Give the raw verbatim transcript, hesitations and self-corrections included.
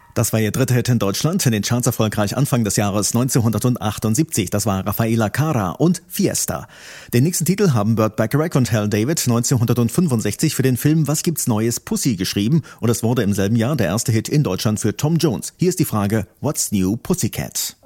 Das war ihr dritter Hit in Deutschland, in den Charts erfolgreich Anfang des Jahres neunzehnhundertachtundsiebzig. Das war Rafaela Carrà und Fiesta. Den nächsten Titel haben Burt Bacharach und Hal David neunzehnhundertfünfundsechzig für den Film Was gibt's Neues Pussy geschrieben und es wurde im selben Jahr der erste Hit in Deutschland für Tom Jones. Hier ist die Frage, What's New Pussycat?